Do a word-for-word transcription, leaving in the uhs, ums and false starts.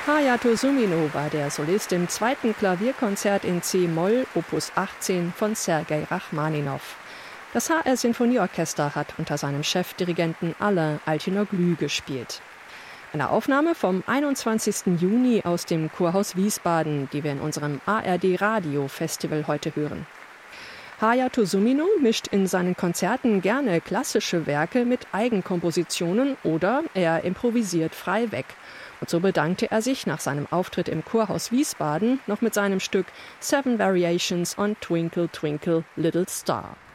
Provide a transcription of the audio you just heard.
Hayato Sumino war der Solist im zweiten Klavierkonzert in C-Moll, Opus achtzehn von Sergei Rachmaninow. Das H R-Sinfonieorchester hat unter seinem Chefdirigenten Alain Altinoglu gespielt. Eine Aufnahme vom einundzwanzigsten Juni aus dem Kurhaus Wiesbaden, die wir in unserem A R D-Radio-Festival heute hören. Hayato Sumino mischt in seinen Konzerten gerne klassische Werke mit Eigenkompositionen oder er improvisiert frei weg. Und so bedankte er sich nach seinem Auftritt im Kurhaus Wiesbaden noch mit seinem Stück Seven Variations on Twinkle Twinkle Little Star.